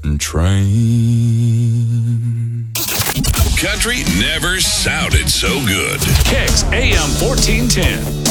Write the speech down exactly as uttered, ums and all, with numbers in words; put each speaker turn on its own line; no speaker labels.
train.
Country never sounded so good.
Kicks A M fourteen ten.